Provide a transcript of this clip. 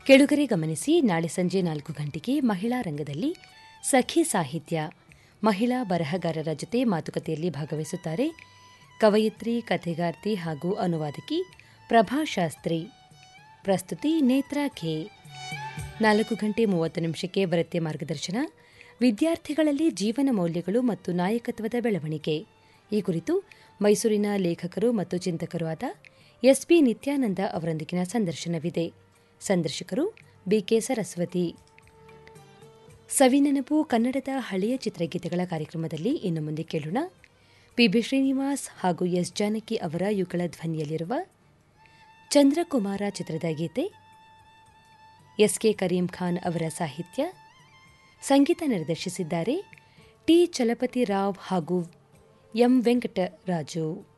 ಕೆಳುಗರೆ ಗಮನಿಸಿ, ನಾಳೆ ಸಂಜೆ 4 ಗಂಟೆಗೆ ಮಹಿಳಾ ರಂಗದಲ್ಲಿ ಸಖಿ ಸಾಹಿತ್ಯ ಮಹಿಳಾ ಬರಹಗಾರರ ಜೊತೆ ಮಾತುಕತೆಯಲ್ಲಿ ಭಾಗವಹಿಸುತ್ತಾರೆ ಕವಯಿತ್ರಿ, ಕಥೆಗಾರ್ತಿ ಹಾಗೂ ಅನುವಾದಕಿ ಪ್ರಭಾ ಶಾಸ್ತ್ರಿ. ಪ್ರಸ್ತುತಿ ನೇತ್ರಾ ಕೆ. 4 ಗಂಟೆ 30 ನಿಮಿಷಕ್ಕೆ ವೃತ್ತಿ ಮಾರ್ಗದರ್ಶನ, ವಿದ್ಯಾರ್ಥಿಗಳಲ್ಲಿ ಜೀವನ ಮೌಲ್ಯಗಳು ಮತ್ತು ನಾಯಕತ್ವದ ಬೆಳವಣಿಗೆ. ಈ ಕುರಿತು ಮೈಸೂರಿನ ಲೇಖಕರು ಮತ್ತು ಚಿಂತಕರೂ ಆದ ಎಸ್ಪಿ ನಿತ್ಯಾನಂದ ಅವರೊಂದಿಗಿನ ಸಂದರ್ಶನವಿದೆ. ಸಂದರ್ಶಕರು ಬಿಕೆ ಸರಸ್ವತಿ. ಸವಿನೆನಪು ಕನ್ನಡದ ಹಳೆಯ ಚಿತ್ರಗೀತೆಗಳ ಕಾರ್ಯಕ್ರಮದಲ್ಲಿ ಇನ್ನು ಮುಂದೆ ಕೇಳೋಣ ಪಿಬಿ ಶ್ರೀನಿವಾಸ್ ಹಾಗೂ ಎಸ್ ಜಾನಕಿ ಅವರ ಯುಗಳ ಧ್ವನಿಯಲ್ಲಿರುವ ಚಂದ್ರಕುಮಾರ ಚಿತ್ರದ ಗೀತೆ. ಎಸ್ಕೆ ಕರೀಂ ಖಾನ್ ಅವರ ಸಾಹಿತ್ಯ, ಸಂಗೀತ ನಿರ್ದೇಶಿಸಿದ್ದಾರೆ ಟಿ ಚಲಪತಿ ರಾವ್ ಹಾಗೂ ಎಂ ವೆಂಕಟರಾಜು.